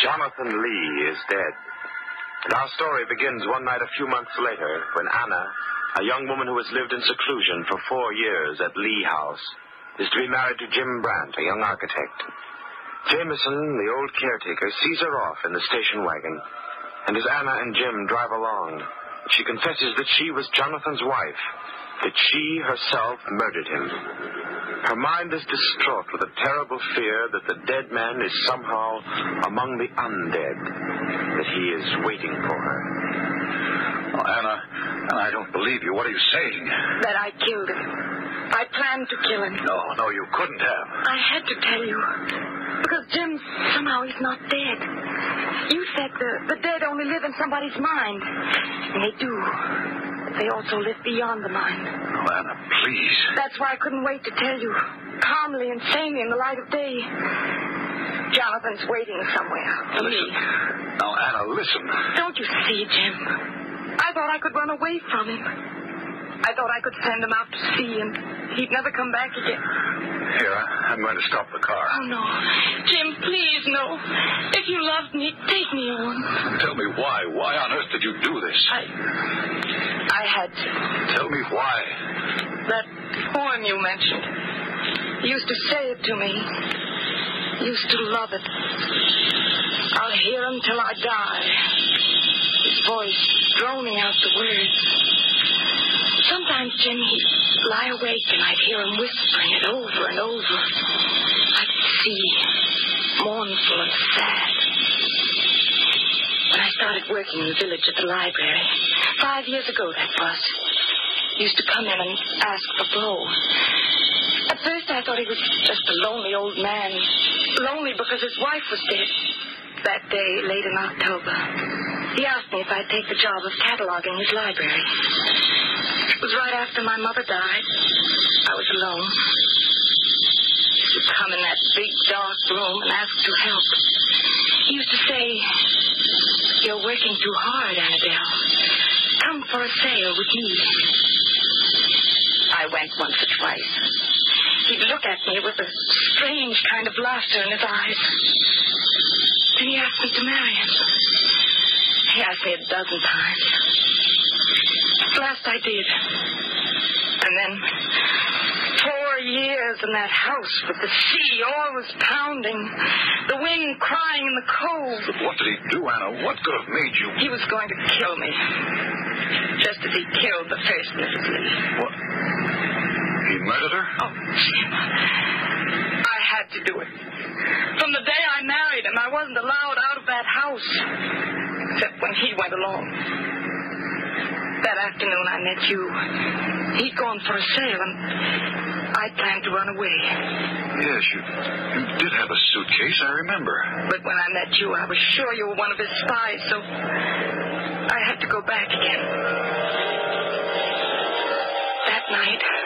Jonathan Lee is dead. And our story begins one night a few months later when Anna, a young woman who has lived in seclusion for 4 years at Lee House, is to be married to Jim Brandt, a young architect. Jameson, the old caretaker, sees her off in the station wagon, and as Anna and Jim drive along, she confesses that she was Jonathan's wife, that she herself murdered him. Her mind is distraught with a terrible fear that the dead man is somehow among the undead, that he is waiting for her. Oh, Anna, I don't believe you. What are you saying? That I killed him. I planned to kill him. No, you couldn't have. I had to tell you. Because Jim, somehow he's not dead. You said the dead only live in somebody's mind. And they do. But they also live beyond the mind. Oh, Anna, please. That's why I couldn't wait to tell you. Calmly and sanely in the light of day. Jonathan's waiting somewhere. For me. Now, Anna, listen. Don't you see, Jim? I thought I could run away from him. I thought I could send him out to sea and he'd never come back again. Here, I'm going to stop the car. Oh, no. Jim, please, no. If you loved me, take me on. Tell me why. Why on earth did you do this? I had to. Tell me why. That poem you mentioned. You used to say it to me. Used to love it. I'll hear him till I die. His voice droning out the words. Sometimes, Jim, he'd lie awake and I'd hear him whispering it over and over. I'd see, mournful and sad. When I started working in the village at the library, 5 years ago that was, he used to come in and ask for Bo. At first I thought he was just a lonely old man, lonely because his wife was dead. That day, late in October, he asked me if I'd take the job of cataloging his library. It was right after my mother died. I was alone. He used to come in that big, dark room and ask for help. He used to say, "You're working too hard, Annabelle. Come for a sail with me." I went once or twice. He'd look at me with a strange kind of laughter in his eyes. Then he asked me to marry him. He asked me 12 times. At last I did. And then 4 years in that house with the sea always pounding, the wind crying in the cold. But what did he do, Anna? What could have made you? He was going to kill me. Just as he killed the first Mrs. Lee. What? He murdered her? Oh, Jim. I had to do it. From the day I married him, I wasn't allowed out of that house. Except when he went along. That afternoon I met you. He'd gone for a sail, and I planned to run away. Yes, you did have a suitcase, I remember. But when I met you, I was sure you were one of his spies, so I had to go back again. That night,